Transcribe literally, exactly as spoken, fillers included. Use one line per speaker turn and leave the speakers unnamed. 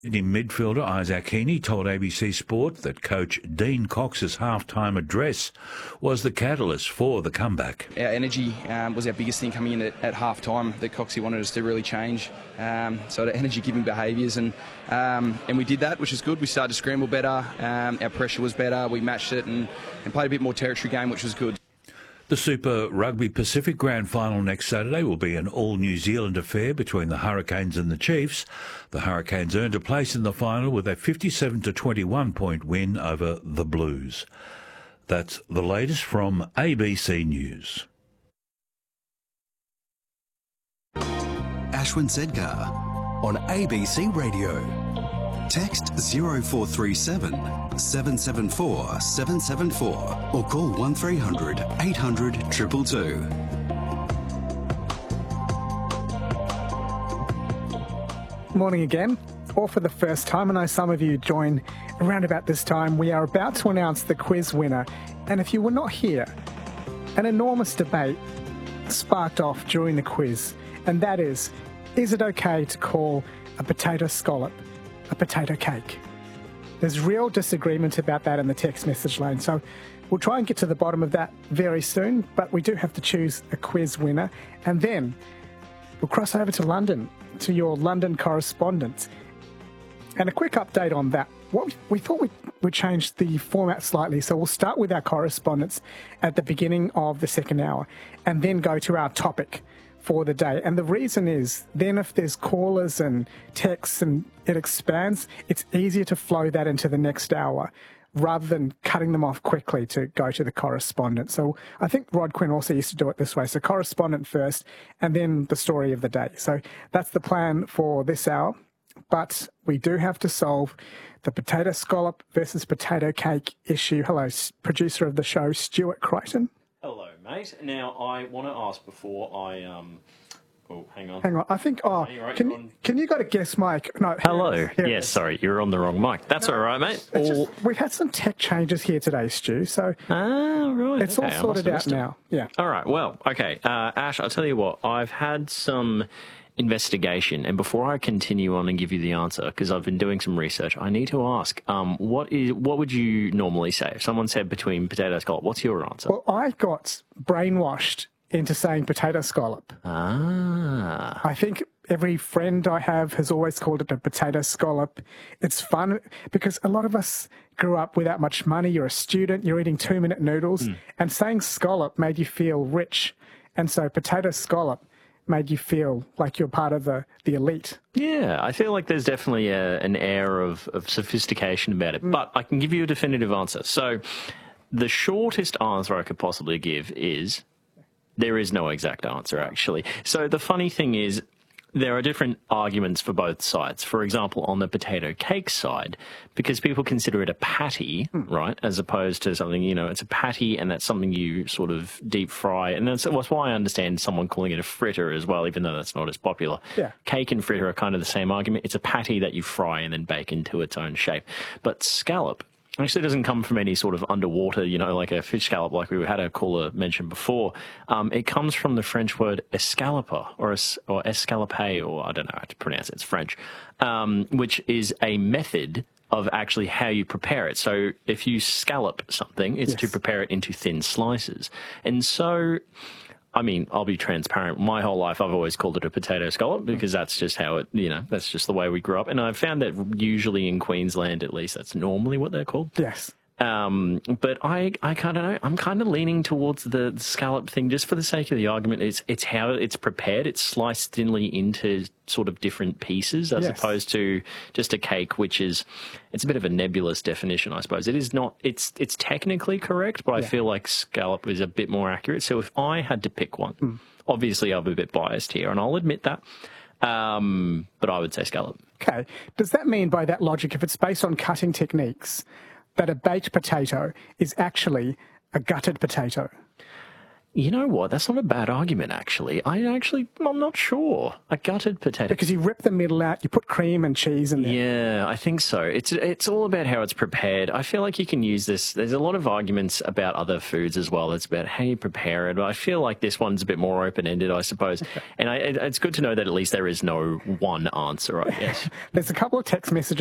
Sydney midfielder Isaac Heaney told A B C Sport that coach Dean Cox's half-time address was the catalyst for the comeback.
Our energy um, was our biggest thing coming in at, at half-time that Coxie wanted us to really change. Um, so the energy-giving behaviours, and um, and we did that, which is good. We started to scramble better. Um, our pressure was better. We matched it and, and played a bit more territory game, which was good.
The Super Rugby Pacific Grand Final next Saturday will be an all-New Zealand affair between the Hurricanes and the Chiefs. The Hurricanes earned a place in the final with a fifty-seven to twenty-one point win over the Blues. That's the latest from A B C News.
Ashwin Sedgar on A B C Radio. Text zero four three seven, seven seven four, seven seven four or call one three hundred, eight hundred, two two two.
Morning again, or for the first time. I know some of you join around about this time. We are about to announce the quiz winner, and if you were not here, an enormous debate sparked off during the quiz, and that is, is it okay to call a potato scallop a potato cake? There's real disagreement about that in the text message lane, so we'll try and get to the bottom of that very soon, but we do have to choose a quiz winner, and then we'll cross over to London, to your London correspondent. And a quick update on that. What we, we thought we'd, we'd change the format slightly, so we'll start with our correspondence at the beginning of the second hour, and then go to our topic for the day. And the reason is, then if there's callers and texts and it expands, it's easier to flow that into the next hour rather than cutting them off quickly to go to the correspondent. So I think Rod Quinn also used to do it this way. So correspondent first and then the story of the day. So that's the plan for this hour. But we do have to solve the potato scallop versus potato cake issue. Hello, producer of the show, Stuart Crichton.
Hello, mate. Now, I want to ask before I... um. Oh, hang on.
Hang on. I think... Oh,
right,
can,
on...
can you go to guest mic? No.
Hello.
Here, here
yes, sorry, you're on the wrong mic. That's
no,
all right, mate.
All...
Just,
we've had some tech changes here today, Stu, so...
Ah, right.
It's
okay,
all sorted out now. Yeah.
All right, well, okay. Uh, Ash, I'll tell you what. I've had some investigation, and before I continue on and give you the answer, because I've been doing some research, I need to ask, um, what is what would you normally say? If someone said between potato scallop, what's your answer?
Well, I got brainwashed into saying potato scallop.
Ah.
I think every friend I have has always called it a potato scallop. It's fun because a lot of us grew up without much money. You're a student, you're eating two-minute noodles, mm. and saying scallop made you feel rich. And so potato scallop made you feel like you're part of the, the elite.
Yeah, I feel like there's definitely a, an air of, of sophistication about it. Mm. But I can give you a definitive answer. So the shortest answer I could possibly give is there is no exact answer, actually. So the funny thing is, there are different arguments for both sides. For example, on the potato cake side, because people consider it a patty, mm. right, as opposed to something, you know, it's a patty and that's something you sort of deep fry. And that's, that's why I understand someone calling it a fritter as well, even though that's not as popular.
Yeah.
Cake and fritter are kind of the same argument. It's a patty that you fry and then bake into its own shape. But scallop actually doesn't come from any sort of underwater, you know, like a fish scallop, like we had a caller mention before. Um, it comes from the French word escaloper or, es- or escalope, or I don't know how to pronounce it, it's French, um, which is a method of actually how you prepare it. So if you scallop something, it's
yes.
to prepare it into thin slices. And so, I mean, I'll be transparent. My whole life, I've always called it a potato scallop because that's just how it, you know, that's just the way we grew up. And I've found that usually in Queensland, at least, that's normally what they're called.
Yes.
Um, but I, I kind of know, I'm kind of leaning towards the, the scallop thing just for the sake of the argument. It's, it's how it's prepared. It's sliced thinly into sort of different pieces as yes. opposed to just a cake, which is, it's a bit of a nebulous definition, I suppose. It is not, it's, it's technically correct, but I yeah. feel like scallop is a bit more accurate. So if I had to pick one, mm. obviously I'm a bit biased here and I'll admit that. Um, but I would say scallop.
Okay. Does that mean by that logic, if it's based on cutting techniques, that a baked potato is actually a gutted potato?
You know what? That's not a bad argument, actually. I actually, I'm not sure. A gutted potato.
Because you rip the middle out, you put cream and cheese in there.
Yeah, I think so. It's it's all about how it's prepared. I feel like you can use this. There's a lot of arguments about other foods as well. It's about how you prepare it. But I feel like this one's a bit more open-ended, I suppose. Okay. And I, it's good to know that at least there is no one answer, I guess.
There's a couple of text messages